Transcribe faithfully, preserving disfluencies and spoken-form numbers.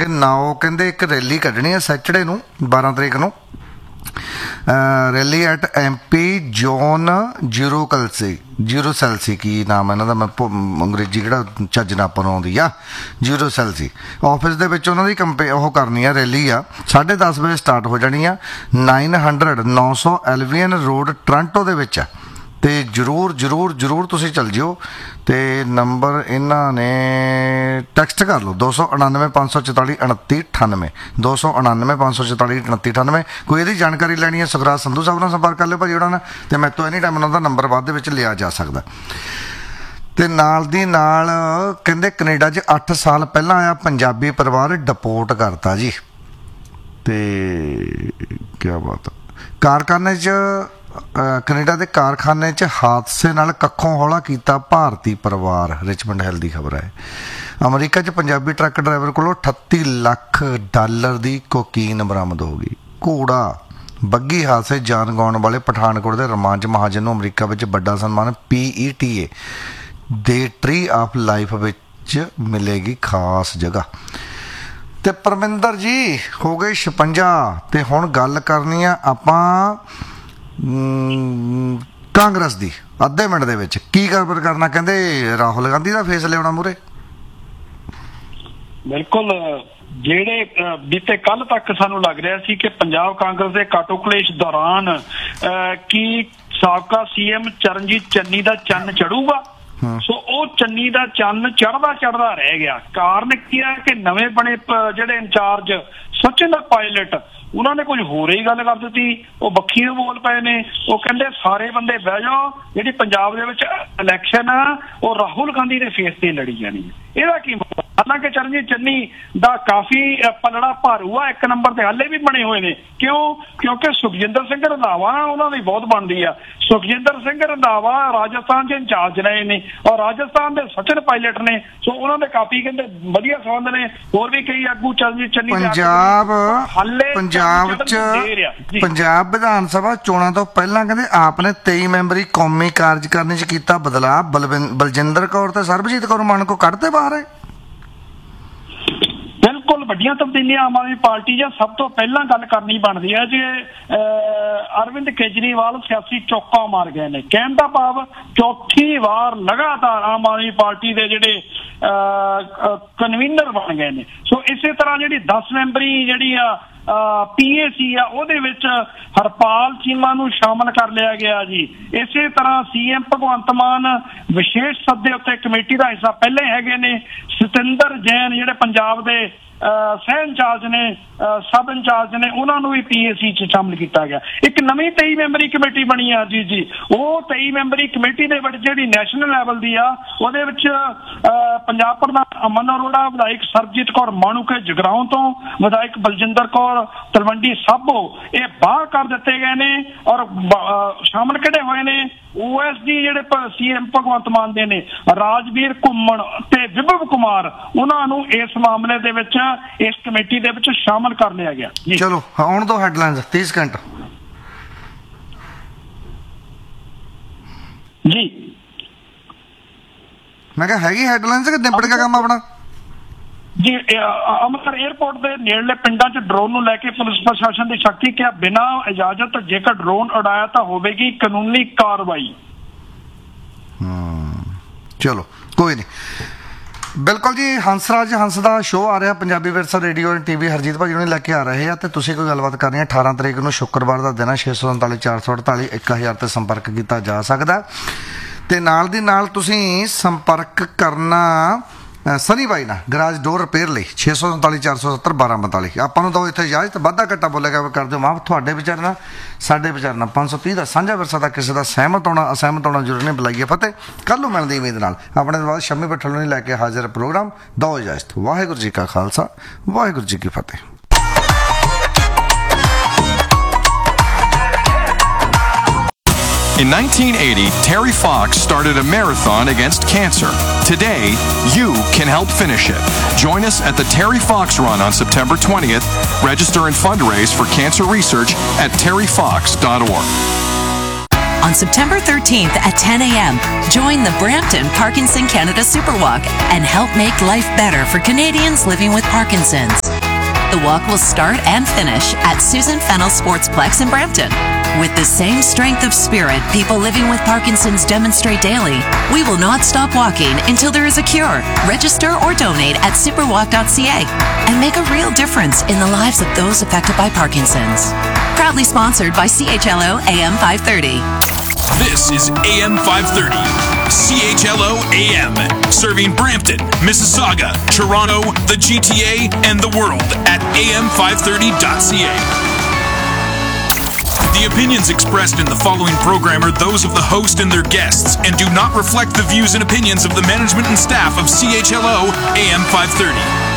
ਸਿੰਘ ਨਾਓ ਕਹਿੰਦੇ ਇੱਕ ਰੈਲੀ ਕੱਢਣੀ ਹੈ ਸੈਚਰਡੇ ਨੂੰ ਬਾਰਾਂ ਤਰੀਕ ਨੂੰ rally at M P zone zero Kalsi zero ਸੈਲਸੀ ਕੀ ਨਾਮ ਹੈ ਇਹਨਾਂ ਦਾ ਮੈਂ ਅੰਗਰੇਜ਼ੀ ਕਿਹੜਾ ਚੱਜ ਨਾਲ ਆਪਾਂ ਨੂੰ ਆਉਂਦੀ ਆ ਜੀਰੋ ਸੈਲਸੀ ਆਫਿਸ ਦੇ ਵਿੱਚ ਉਹਨਾਂ ਦੀ ਕੰਪੇ ਉਹ ਕਰਨੀ ਆ ਰੈਲੀ ਆ ਸਾਢੇ ਦਸ ਵਜੇ ਸਟਾਰਟ ਹੋ ਜਾਣੀ ਆ ਨਾਈਨ ਹੰਡਰਡ ਨੌ ਸੌ ਐਲਵੀਅਨ ਰੋਡ ਟੋਰਾਂਟੋ ਦੇ ਵਿੱਚ ਆ ਅਤੇ ਜ਼ਰੂਰ ਜ਼ਰੂਰ ਜ਼ਰੂਰ ਤੁਸੀਂ ਚੱਲ ਜਿਓ ਅਤੇ ਨੰਬਰ ਇਹਨਾਂ ਨੇ ਟੈਕਸਟ ਕਰ ਲਓ ਦੋ ਸੌ ਉਣਾਨਵੇਂ ਪੰਜ ਸੌ ਚੁਤਾਲੀ ਉਣੱਤੀ ਅਠਾਨਵੇਂ ਦੋ ਸੌ ਉਣਾਨਵੇਂ ਪੰਜ ਸੌ ਚੁਤਾਲੀ ਉਣੱਤੀ ਅਠਾਨਵੇਂ ਕੋਈ ਇਹਦੀ ਜਾਣਕਾਰੀ ਲੈਣੀ ਹੈ ਸੁਖਰਾਜ ਸੰਧੂ ਸਾਹਿਬ ਨਾਲ ਸੰਪਰਕ ਕਰ ਲਿਓ ਭਾਜੀ ਉਹਨਾਂ ਨਾਲ ਅਤੇ ਮੇਰੇ ਤੋਂ ਐਨੀ ਟਾਈਮ ਉਹਨਾਂ ਦਾ ਨੰਬਰ ਬਾਅਦ ਦੇ ਵਿੱਚ ਲਿਆ ਜਾ ਸਕਦਾ ਅਤੇ ਨਾਲ ਦੀ ਨਾਲ ਕਹਿੰਦੇ ਕੈਨੇਡਾ 'ਚ ਅੱਠ ਸਾਲ ਪਹਿਲਾਂ ਆਇਆ ਪੰਜਾਬੀ ਪਰਿਵਾਰ ਡਿਪੋਰਟ ਕਰਤਾ ਜੀ ਅਤੇ ਕਿਆ ਬਾਤ ਕਾਰਖਾਨੇ 'ਚ ਕੈਨੇਡਾ ਦੇ ਕਾਰਖਾਨੇ 'ਚ ਹਾਦਸੇ ਨਾਲ ਕੱਖੋਂ ਹੌਲਾ ਕੀਤਾ ਭਾਰਤੀ ਪਰਿਵਾਰ ਰਿਚਮੰਡ ਹਿੱਲ ਦੀ ਖਬਰ ਹੈ ਅਮਰੀਕਾ 'ਚ ਪੰਜਾਬੀ ਟਰੱਕ ਡਰਾਈਵਰ ਕੋਲੋਂ ਅਠੱਤੀ ਲੱਖ ਡਾਲਰ ਦੀ ਕੋਕੀਨ ਬਰਾਮਦ ਹੋ ਗਈ ਘੋੜਾ ਬੱਗੀ ਹਾਦਸੇ ਜਾਨ ਗਵਾਉਣ ਵਾਲੇ ਪਠਾਨਕੋਟ ਦੇ ਰੋਮਾਂਚ ਮਹਾਜਨ ਨੂੰ ਅਮਰੀਕਾ ਵਿੱਚ ਵੱਡਾ ਸਨਮਾਨ ਪੀ ਈ ਟੀ ਏ ਦੇ ਟਰੀ ਆਫ ਲਾਈਫ ਵਿੱਚ ਮਿਲੇਗੀ ਖਾਸ ਜਗ੍ਹਾ ਅਤੇ ਪਰਮਿੰਦਰ ਜੀ ਹੋ ਗਏ ਛਪੰਜਾ ਅਤੇ ਹੁਣ ਗੱਲ ਕਰਨੀ ਆ ਆਪਾਂ ਕਾਂਗਰਸ ਦੀ ਅੱਧੇ ਮਿੰਟ ਦੇ ਵਿੱਚ ਕੀ ਖਬਰ ਕਰਨਾ ਕਹਿੰਦੇ ਰਾਹੁਲ ਗਾਂਧੀ ਦਾ ਫੇਸ ਲਿਆਉਣਾ ਮੂਹਰੇ ਬਿਲਕੁਲ ਜਿਹੜੇ ਬੀਤੇ ਕੱਲ ਤੱਕ ਸਾਨੂੰ ਲੱਗ ਰਿਹਾ ਸੀ ਕਿ ਪੰਜਾਬ ਕਾਂਗਰਸ ਦੇ ਕਾਟੋ ਕਲੇਸ਼ ਦੌਰਾਨ ਕੀ ਸਾਬਕਾ ਸੀ ਐਮ ਚਰਨਜੀਤ ਚੰਨੀ ਦਾ ਚੰਨ ਚੜੂਗਾ ਸੋ ਉਹ ਚੰਨੀ ਦਾ ਚੰਨ ਚੜ੍ਹਦਾ ਚੜ੍ਹਦਾ ਰਹਿ ਗਿਆ ਕਾਰਨ ਕੀ ਹੈ ਕਿ ਨਵੇਂ ਬਣੇ ਜਿਹੜੇ ਇੰਚਾਰਜ ਸਚਿਨ ਪਾਇਲਟ ਉਹਨਾਂ ਨੇ ਕੁਝ ਹੋਰ ਹੀ ਗੱਲ ਕਰ ਦਿੱਤੀ ਉਹ ਬੱਖੀ ਨੂੰ ਬੋਲ ਪਏ ਨੇ ਉਹ ਕਹਿੰਦੇ ਸਾਰੇ ਬੰਦੇ ਬਹਿ ਜਾਓ ਜਿਹੜੀ ਪੰਜਾਬ ਦੇ ਵਿੱਚ ਇਲੈਕਸ਼ਨ ਆ ਉਹ ਰਾਹੁਲ ਗਾਂਧੀ ਦੇ ਫੇਸ ਤੇ ਲੜੀ ਜਾਣੀ ਇਹਦਾ ਕੀ ਹਾਲਾਂਕਿ ਚਰਨਜੀਤ ਚੰਨੀ ਦਾ ਕਾਫੀ ਪਲੜਾ ਭਾਰੂ ਆ ਇੱਕ ਨੰਬਰ ਤੇ ਹਾਲੇ ਵੀ ਬਣੇ ਹੋਏ ਨੇ ਕਿਉਂ ਕਿਉਂਕਿ ਸੁਖਜਿੰਦਰ ਸਿੰਘ ਰੰਧਾਵਾ ਉਹਨਾਂ ਦੀ ਬਹੁਤ ਬਣਦੀ ਆ ਸੁਖਜਿੰਦਰ ਸਿੰਘ ਰੰਧਾਵਾ ਰਾਜਸਥਾਨ ਚ ਇੰਚਾਰਜ ਰਹੇ ਨੇ ਔਰ ਰਾਜਸਥਾਨ ਦੇ ਸਚਿਨ ਪਾਇਲਟ ਨੇ ਸੋ ਉਹਨਾਂ ਦੇ ਕਾਫੀ ਕਹਿੰਦੇ ਵਧੀਆ ਸੰਬੰਧ ਨੇ ਹੋਰ ਵੀ ਕਈ ਆਗੂ ਚਰਨਜੀਤ ਚੰਨੀ ਪੰਜਾਬ ਹਾਲੇ ਪੰਜਾਬ ਚ ਪੰਜਾਬ ਵਿਧਾਨ ਸਭਾ ਚੋਣਾਂ ਤੋਂ ਪਹਿਲਾਂ ਕਹਿੰਦੇ ਆਪ ਨੇ ਤੇਈ ਮੈਂਬਰੀ ਕੌਮੀ ਕਾਰਜਕਾਰਨੀ ਚ ਕੀਤਾ ਬਦਲਾਅ ਬਲਜਿੰਦਰ ਕੌਰ ਤੇ ਸਰਬਜੀਤ ਕੌਰ ਮਾਨ ਕੋ ਕੱਢਦੇ ਬਾਹਰ ਹੈ ਬਿਲਕੁਲ ਵੱਡੀਆਂ ਤਬਦੀਲੀਆਂ ਆਮ ਆਦਮੀ ਪਾਰਟੀ ਜਾਂ ਸਭ ਤੋਂ ਪਹਿਲਾਂ ਗੱਲ ਕਰਨੀ ਬਣਦੀ ਹੈ ਜੇ ਅਰਵਿੰਦ ਕੇਜਰੀਵਾਲ ਸਿਆਸੀ ਚੌਕਾ ਮਾਰ ਗਏ ਨੇ ਕਹਿਣ ਦਾ ਭਾਵ ਚੌਥੀ ਵਾਰ ਲਗਾਤਾਰ ਆਮ ਆਦਮੀ ਪਾਰਟੀ ਦੇ ਜਿਹੜੇ ਕਨਵੀਨਰ ਬਣ ਗਏ ਨੇ ਸੋ ਇਸੇ ਤਰ੍ਹਾਂ ਜਿਹੜੀ ਦਸ ਮੈਂਬਰੀ ਜਿਹੜੀ ਆ ਪੀ ਏ ਸੀ ਆ ਉਹਦੇ ਵਿੱਚ ਹਰਪਾਲ ਚੀਮਾ ਨੂੰ ਸ਼ਾਮਲ ਕਰ ਲਿਆ ਗਿਆ ਜੀ ਇਸੇ ਤਰ੍ਹਾਂ ਸੀ ਐਮ ਭਗਵੰਤ ਮਾਨ ਵਿਸ਼ੇਸ਼ ਸੱਦੇ ਉੱਤੇ ਕਮੇਟੀ ਦਾ ਹਿੱਸਾ ਪਹਿਲੇ ਹੈਗੇ ਨੇ ਸਤਿੰਦਰ ਜੈਨ ਜਿਹੜੇ ਪੰਜਾਬ ਦੇ ਸਹਿ ਇੰਚਾਰਜ ਨੇ ਸਬ ਇੰਚਾਰਜ ਨੇ ਉਹਨਾਂ ਨੂੰ ਵੀ ਪੀ ਏ ਸੀ 'ਚ ਸ਼ਾਮਲ ਕੀਤਾ ਗਿਆ ਇੱਕ ਨਵੀਂ ਤੇਈ ਮੈਂਬਰੀ ਕਮੇਟੀ ਬਣੀ ਆ ਜੀ ਜੀ ਉਹ ਤੇਈ ਮੈਂਬਰੀ ਕਮੇਟੀ ਦੇ ਵਿੱਚ ਜਿਹੜੀ ਨੈਸ਼ਨਲ ਲੈਵਲ ਦੀ ਆ ਉਹਦੇ ਵਿੱਚ ਪੰਜਾਬ ਪ੍ਰਧਾਨ ਅਮਨ ਅਰੋੜਾ ਵਿਧਾਇਕ ਸਰਬਜੀਤ ਕੌਰ ਮਾਣੂਕੇ ਜਗਰਾਉਂ ਤੋਂ ਵਿਧਾਇਕ ਬਲਜਿੰਦਰ ਕੌਰ ਤਲਵੰਡੀ ਸਾਬੋ ਇਹ ਬਾਹਰ ਕਰ ਦਿੱਤੇ ਗਏ ਨੇ ਔਰ ਸ਼ਾਮਲ ਕਿਹੜੇ ਹੋਏ ਨੇ ਓ ਐਸ ਡੀ ਜਿਹੜੇ ਸੀ ਐਮ ਭਗਵੰਤ ਮਾਨ ਦੇ ਨੇ ਰਾਜਵੀਰ ਘੁੰਮਣ ਤੇ ਵਿਭਵ ਕੁਮਾਰ ਉਹਨਾਂ ਨੂੰ ਇਸ ਮਾਮਲੇ ਦੇ ਵਿੱਚ ਇਸ ਕਮੇਟੀ ਦੇ ਵਿੱਚ ਸ਼ਾਮਲ ਕਰ ਲਿਆ ਗਿਆ ਚਲੋ ਆਉਣ ਦੋ ਹੈਡਲਾਈਨਸ ਤੀਹ ਸਕਿੰਟ ਜੀ ਮੈਂ ਕਿਹਾ ਹੈਗੀ ਹੈਡਲਾਈਨਸ ਕਿ ਨਿਬੜ ਗਿਆ ਕੰਮ ਆਪਣਾ ਜੀ ਅੰਮ੍ਰਿਤਸਰ ਏਅਰਪੋਰਟ ਦੇ ਨੇੜਲੇ ਪਿੰਡਾਂ 'ਚ ਡਰੋਨ ਨੂੰ ਲੈ ਕੇ ਪੁਲਿਸ ਪ੍ਰਸ਼ਾਸਨ ਦੀ ਸਖਤੀ ਕਿਹਾ ਬਿਨਾਂ ਇਜਾਜ਼ਤ ਜੇਕਰ ਡਰੋਨ ਉਡਾਇਆ ਤਾਂ ਹੋਵੇਗੀ ਕਾਨੂੰਨੀ ਕਾਰਵਾਈ ਚਲੋ ਕੋਈ ਨਹੀਂ ਬਿਲਕੁਲ ਜੀ ਹੰਸਰਾਜ ਹੰਸ ਦਾ ਸ਼ੋਅ ਆ ਰਿਹਾ ਪੰਜਾਬੀ ਵਿਰਸਾ ਰੇਡੀਓ ਟੀ ਵੀ ਹਰਜੀਤ ਭਾਜੀ ਉਹਨੇ ਲੈ ਕੇ ਆ ਰਹੇ ਆ ਅਤੇ ਤੁਸੀਂ ਕੋਈ ਗੱਲਬਾਤ ਕਰਨੀ ਹੈ ਅਠਾਰਾਂ ਤਰੀਕ ਨੂੰ ਸ਼ੁੱਕਰਵਾਰ ਦਾ ਦਿਨ ਹੈ ਛੇ ਸੌ ਸੰਤਾਲੀ ਚਾਰ ਸੌ ਅਠਤਾਲੀ ਇੱਕ ਹਜ਼ਾਰ 'ਤੇ ਸੰਪਰਕ ਕੀਤਾ ਜਾ ਸਕਦਾ ਅਤੇ ਨਾਲ ਦੀ ਨਾਲ ਤੁਸੀਂ ਸੰਪਰਕ ਕਰਨਾ ਸਨੀ ਬਾਈ ਨਾਲ ਗਰਾਜ ਡੋਰ ਰਿਪੇਅਰ ਲਈ ਛੇ ਸੌ ਸੰਤਾਲੀ ਚਾਰ ਸੌ ਸੱਤਰ ਬਾਰਾਂ ਪੰਤਾਲੀ ਆਪਾਂ ਨੂੰ ਤਾਂ ਇੱਥੇ ਇਜਾਜ਼ਤ ਵਾਧਾ ਘੱਟਾ ਬੋਲਿਆ ਕਰ ਦਿਓ ਮਾਫ ਤੁਹਾਡੇ ਵਿਚਾਰ ਨਾਲ ਸਾਡੇ ਵਿਚਾਰ ਨਾਲ ਪੰਜ ਸੌ ਤੀਹ ਦਾ ਸਾਂਝਾ ਵਿਰਸਾ ਦਾ ਕਿਸੇ ਦਾ ਸਹਿਮਤ ਹੋਣਾ ਅਸਹਿਮਤ ਹੋਣਾ ਜ਼ਰੂਰੀ ਨਹੀਂ ਬੁਲਾਈਏ ਫਤਿਹ ਕੱਲ੍ਹ ਨੂੰ ਮਿਲਣ ਦੀ ਉਮੀਦ ਨਾਲ ਆਪਣੇ ਤੋਂ ਬਾਅਦ ਸ਼ੰਮੀ ਭੱਠਲ ਨੂੰ ਲੈ ਕੇ ਹਾਜ਼ਰ ਪ੍ਰੋਗਰਾਮ ਦੋ ਇਜਾਜ਼ਤ ਵਾਹਿਗੁਰੂ ਜੀ ਕਾ ਖਾਲਸਾ ਵਾਹਿਗੁਰੂ ਜੀ ਕੀ ਫਤਿਹ In nineteen eighty, Terry Fox started a marathon against cancer. Today, you can help finish it. Join us at the Terry Fox Run on September twentieth. Register and fundraise for cancer research at terry fox dot org. On September thirteenth at ten a.m., join the Brampton Parkinson Canada Superwalk and help make life better for Canadians living with Parkinson's. The walk will start and finish at Susan Fennell Sportsplex in Brampton. With the same strength of spirit people living with Parkinson's demonstrate daily, we will not stop walking until there is a cure. Register or donate at superwalk dot c a and make a real difference in the lives of those affected by Parkinson's. Proudly sponsored by C H L O A M five thirty. This is A M five thirty, C H L O A M, serving Brampton, Mississauga, Toronto, the G T A, and the world at A M five thirty dot c a. The opinions expressed in the following program are those of the host and their guests and do not reflect the views and opinions of the management and staff of C H L O A M five thirty.